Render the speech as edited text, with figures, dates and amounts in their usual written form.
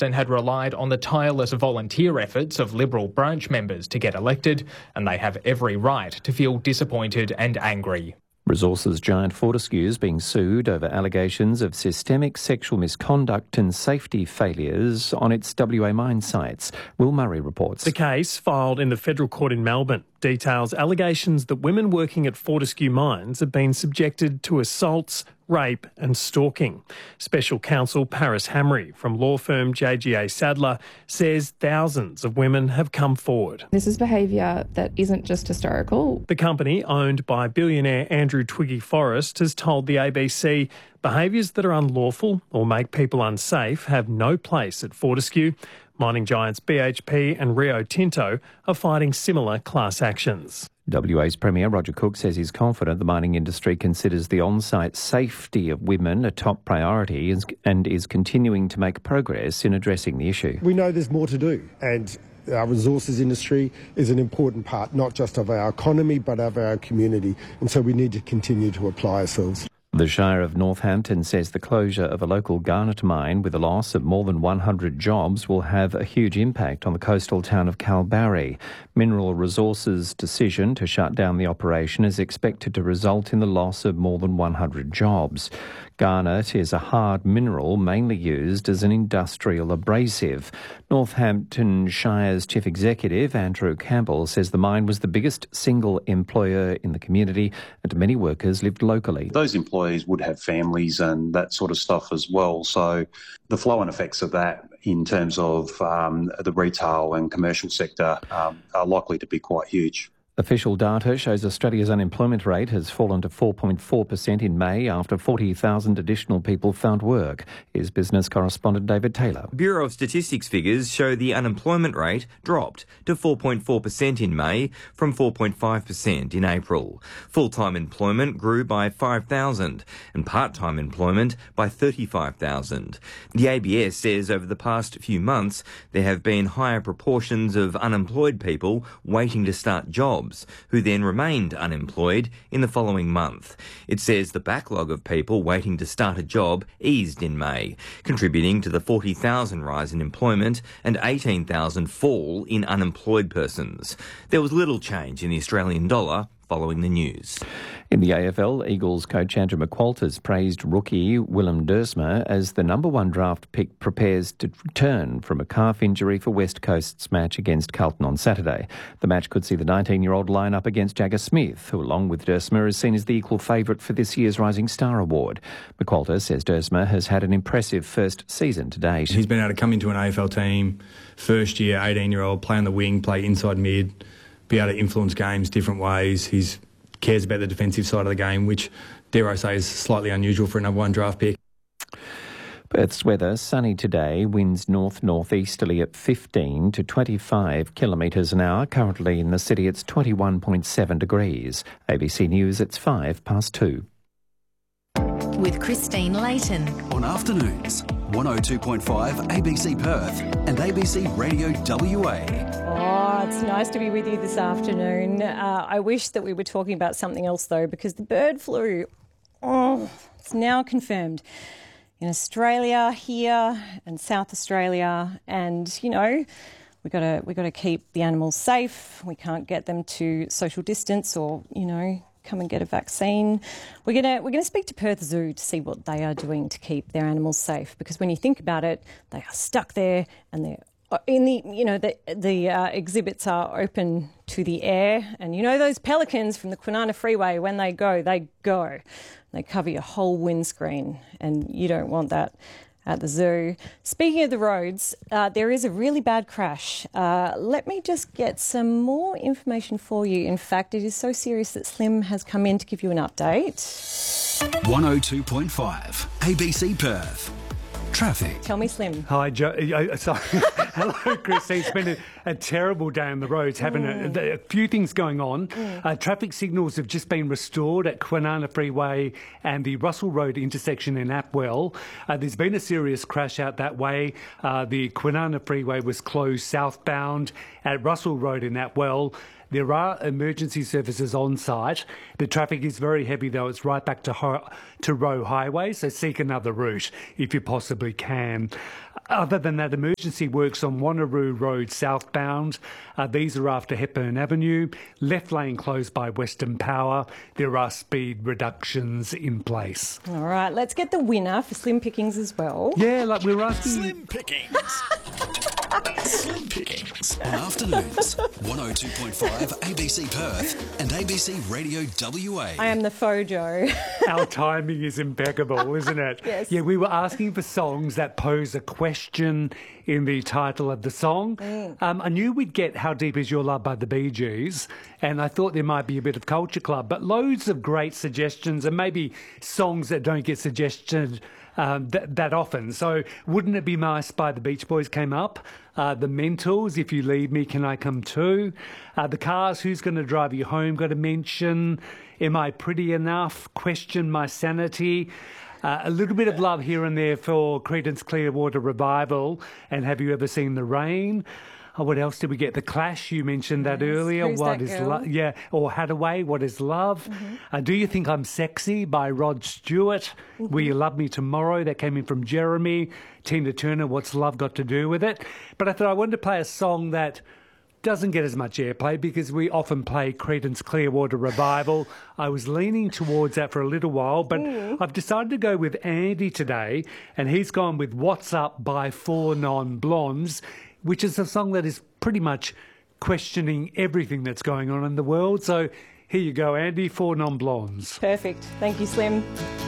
and had relied on the tireless volunteer efforts of Liberal branch members to get elected, and they have every right to feel disappointed and angry. Resources giant Fortescue is being sued over allegations of systemic sexual misconduct and safety failures on its WA mine sites. Will Murray reports. The case, filed in the Federal Court in Melbourne, details allegations that women working at Fortescue mines have been subjected to assaults, rape and stalking. Special counsel Paris Hamry from law firm JGA Sadler says thousands of women have come forward. This is behaviour that isn't just historical. The company, owned by billionaire Andrew Twiggy Forrest, has told the ABC behaviours that are unlawful or make people unsafe have no place at Fortescue. Mining giants BHP and Rio Tinto are fighting similar class actions. WA's Premier Roger Cook says he's confident the mining industry considers the on-site safety of women a top priority and is continuing to make progress in addressing the issue. We know there's more to do, and our resources industry is an important part not just of our economy but of our community, and so we need to continue to apply ourselves. The Shire of Northampton says the closure of a local garnet mine with a loss of more than 100 jobs will have a huge impact on the coastal town of Kalbarri. Mineral Resources' decision to shut down the operation is expected to result in the loss of more than 100 jobs. Garnet is a hard mineral mainly used as an industrial abrasive. Northampton Shire's Chief Executive, Andrew Campbell, says the mine was the biggest single employer in the community and many workers lived locally. Those employees would have families and that sort of stuff as well. So the flow-on effects of that in terms of the retail and commercial sector are likely to be quite huge. Official data shows Australia's unemployment rate has fallen to 4.4% in May after 40,000 additional people found work. Here's business correspondent David Taylor. Bureau of Statistics figures show the unemployment rate dropped to 4.4% in May from 4.5% in April. Full-time employment grew by 5,000 and part-time employment by 35,000. The ABS says over the past few months there have been higher proportions of unemployed people waiting to start jobs, who then remained unemployed in the following month. It says the backlog of people waiting to start a job eased in May, contributing to the 40,000 rise in employment and 18,000 fall in unemployed persons. There was little change in the Australian dollar following the news. In the AFL, Eagles coach Andrew McQualters praised rookie Willem Dersma as the number one draft pick prepares to return from a calf injury for West Coast's match against Carlton on Saturday. The match could see the 19-year-old line up against Jagger Smith, who along with Dersma is seen as the equal favourite for this year's Rising Star Award. McQualters says Dersma has had an impressive first season to date. He's been able to come into an AFL team, first year, 18-year-old, play on the wing, play inside mid, be able to influence games different ways. He cares about the defensive side of the game, which, dare I say, is slightly unusual for a number one draft pick. Perth's weather, sunny today, winds north-northeasterly at 15 to 25 kilometres an hour. Currently in the city it's 21.7 degrees. ABC News, it's 2:05. With Christine Layton. On afternoons, 102.5 ABC Perth and ABC Radio WA. Oh, it's nice to be with you this afternoon. I wish that we were talking about something else, though, because the bird flu, it's now confirmed in Australia, here and South Australia. And, you know, we got to keep the animals safe. We can't get them to social distance or, you know, come and get a vaccine. We're gonna speak to Perth Zoo to see what they are doing to keep their animals safe, because when you think about it, they are stuck there and they're in the exhibits are open to the air, and you know those pelicans from the Kwinana Freeway, when they go. They cover your whole windscreen, and you don't want that at the zoo. Speaking of the roads, there is a really bad crash. Let me just get some more information for you. In fact, it is so serious that Slim has come in to give you an update. 102.5 ABC Perth. Traffic. Tell me, Slim. Hi, Joe. Sorry. Hello, Christine. It's been a terrible day on the roads, having a few things going on. Traffic signals have just been restored at Kwinana Freeway and the Russell Road intersection in Apwell. There's been a serious crash out that way. The Kwinana Freeway was closed southbound at Russell Road in Apwell. There are emergency services on site. The traffic is very heavy, though. It's right back to Roe Highway, so seek another route if you possibly can. Other than that, emergency works on Wanneroo Road southbound. These are after Hepburn Avenue. Left lane closed by Western Power. There are speed reductions in place. All right, let's get the winner for Slim Pickings as well. Yeah, like we were asking... Slim Pickings. Slim Pickings on afternoons. 102.5 ABC Perth and ABC Radio WA. I am the Fojo. Our timing is impeccable, isn't it? Yes. Yeah, we were asking for songs that pose a question in the title of the song. I knew we'd get How Deep Is Your Love by the Bee Gees, and I thought there might be a bit of Culture Club, but loads of great suggestions and maybe songs that don't get suggested that often. So Wouldn't It Be Nice by the Beach Boys came up. The Mentals, If You Leave Me, Can I Come Too? The Cars, Who's Going to Drive You Home, got a mention. Am I Pretty Enough? Question My Sanity. A little bit of love here and there for Creedence Clearwater Revival and Have You Ever Seen the Rain? What else did we get? The Clash, you mentioned that earlier. Who's What That is Girl? love? Yeah, or Hadaway, What is Love? Do You Think I'm Sexy by Rod Stewart? Will You Love Me Tomorrow? That came in from Jeremy. Tina Turner, What's Love Got to Do with It? But I thought I wanted to play a song that doesn't get as much airplay because we often play Creedence Clearwater Revival. I was leaning towards that for a little while, but I've decided to go with Andy today, and he's gone with What's Up by 4 Non-Blondes, which is a song that is pretty much questioning everything that's going on in the world. So here you go, Andy, 4 Non-Blondes. Perfect. Thank you, Slim.